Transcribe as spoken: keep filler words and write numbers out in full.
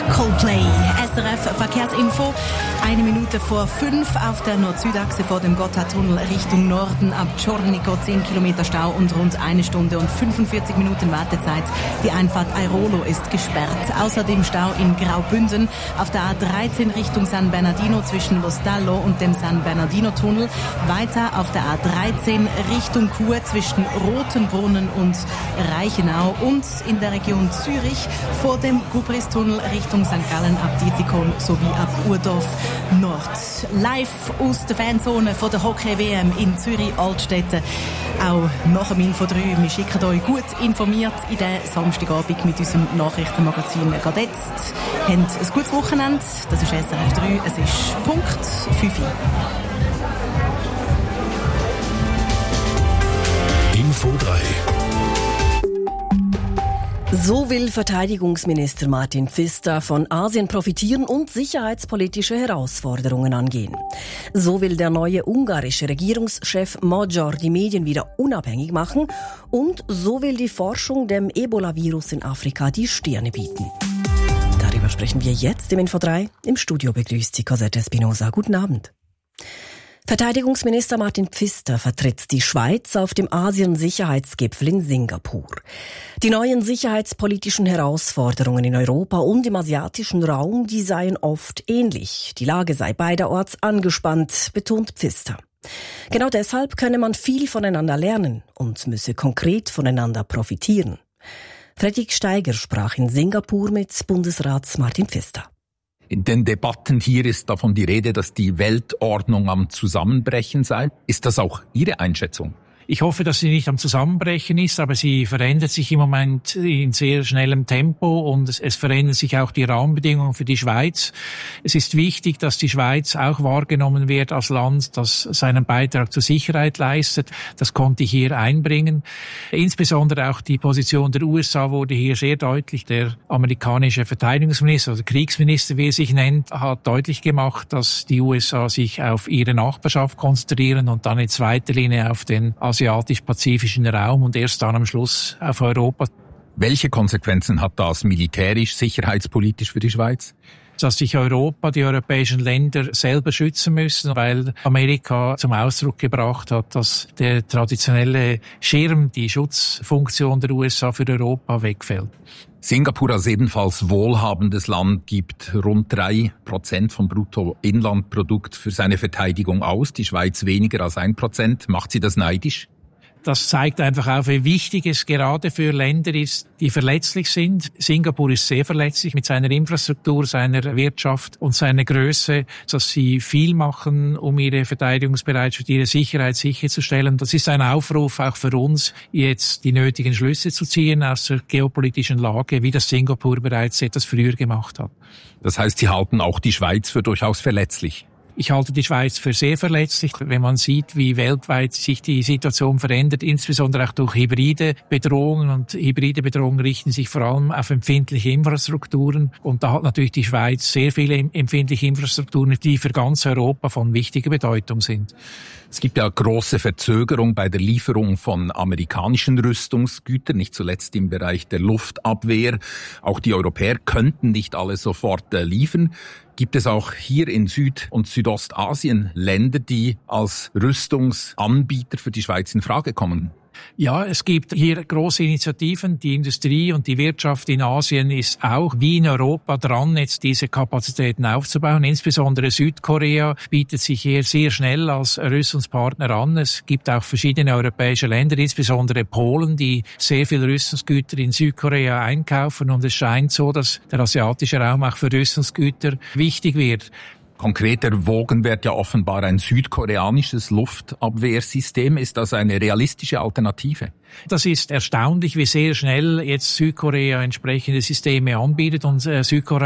Coldplay. S R F Verkehrsinfo. Eine Minute vor fünf auf der Nord-Süd-Achse vor dem Gotthardtunnel Richtung Norden ab Czorniko. Zehn Kilometer Stau und rund eine Stunde und fünfundvierzig Minuten Wartezeit. Die Einfahrt Airolo ist gesperrt. Außerdem Stau in Graubünden auf der A dreizehn Richtung San Bernardino zwischen Lo Stallo und dem San Bernardino-Tunnel. Weiter auf der A dreizehn Richtung Chur zwischen Rotenbrunnen und Reichenau und in der Region Zürich vor dem Gubristunnel Richtung Sankt Gallen ab Dietikon sowie ab Urdorf Nord. Live aus der Fanzone von der Hockey-W M in Zürich-Altstetten. Auch nach dem Info drei. Wir schicken euch gut informiert in den Samstagabend mit unserem Nachrichtenmagazin «Gadetzt». Habt ein gutes Wochenende. Das ist S R F drei. Es ist Punkt fünf. Info drei. So will Verteidigungsminister Martin Pfister von Asien profitieren und sicherheitspolitische Herausforderungen angehen. So will der neue ungarische Regierungschef Magyar die Medien wieder unabhängig machen und so will die Forschung dem Ebola-Virus in Afrika die Stirne bieten. Darüber sprechen wir jetzt im Info drei. Im Studio begrüßt Sie Cosette Espinosa. Guten Abend. Verteidigungsminister Martin Pfister vertritt die Schweiz auf dem Asien-Sicherheitsgipfel in Singapur. Die neuen sicherheitspolitischen Herausforderungen in Europa und im asiatischen Raum, die seien oft ähnlich. Die Lage sei beiderorts angespannt, betont Pfister. Genau deshalb könne man viel voneinander lernen und müsse konkret voneinander profitieren. Fredrik Steiger sprach in Singapur mit Bundesrats Martin Pfister. In den Debatten hier ist davon die Rede, dass die Weltordnung am Zusammenbrechen sei. Ist das auch Ihre Einschätzung? Ich hoffe, dass sie nicht am Zusammenbrechen ist, aber sie verändert sich im Moment in sehr schnellem Tempo und es, es verändern sich auch die Rahmenbedingungen für die Schweiz. Es ist wichtig, dass die Schweiz auch wahrgenommen wird als Land, das seinen Beitrag zur Sicherheit leistet. Das konnte ich hier einbringen. Insbesondere auch die Position der U S A wurde hier sehr deutlich. Der amerikanische Verteidigungsminister oder Kriegsminister, wie er sich nennt, hat deutlich gemacht, dass die U S A sich auf ihre Nachbarschaft konzentrieren und dann in zweiter Linie auf den asiatisch-pazifischen Raum und erst dann am Schluss auf Europa. Welche Konsequenzen hat das militärisch, sicherheitspolitisch für die Schweiz? Dass sich Europa, die europäischen Länder selber schützen müssen, weil Amerika zum Ausdruck gebracht hat, dass der traditionelle Schirm, die Schutzfunktion der U S A für Europa wegfällt. Singapur als ebenfalls wohlhabendes Land gibt rund drei Prozent vom Bruttoinlandprodukt für seine Verteidigung aus, die Schweiz weniger als ein Prozent. Macht Sie das neidisch? Das zeigt einfach auf, wie wichtig es gerade für Länder ist, die verletzlich sind. Singapur ist sehr verletzlich mit seiner Infrastruktur, seiner Wirtschaft und seiner Größe, dass sie viel machen, um ihre Verteidigungsbereitschaft, ihre Sicherheit sicherzustellen. Das ist ein Aufruf auch für uns, jetzt die nötigen Schlüsse zu ziehen aus der geopolitischen Lage, wie das Singapur bereits etwas früher gemacht hat. Das heißt, Sie halten auch die Schweiz für durchaus verletzlich? Ich halte die Schweiz für sehr verletzlich, wenn man sieht, wie weltweit sich die Situation verändert, insbesondere auch durch hybride Bedrohungen. Und hybride Bedrohungen richten sich vor allem auf empfindliche Infrastrukturen. Und da hat natürlich die Schweiz sehr viele empfindliche Infrastrukturen, die für ganz Europa von wichtiger Bedeutung sind. Es gibt ja große Verzögerung bei der Lieferung von amerikanischen Rüstungsgütern, nicht zuletzt im Bereich der Luftabwehr. Auch die Europäer könnten nicht alle sofort liefern. Gibt es auch hier in Süd- und Südostasien Länder, die als Rüstungsanbieter für die Schweiz in Frage kommen? Ja, es gibt hier große Initiativen. Die Industrie und die Wirtschaft in Asien ist auch wie in Europa dran, jetzt diese Kapazitäten aufzubauen. Insbesondere Südkorea bietet sich hier sehr schnell als Rüstungspartner an. Es gibt auch verschiedene europäische Länder, insbesondere Polen, die sehr viel Rüstungsgüter in Südkorea einkaufen. Und es scheint so, dass der asiatische Raum auch für Rüstungsgüter wichtig wird. Konkret erwogen wird ja offenbar ein südkoreanisches Luftabwehrsystem. Ist das eine realistische Alternative? Das ist erstaunlich, wie sehr schnell jetzt Südkorea entsprechende Systeme anbietet. Und äh, Südkorea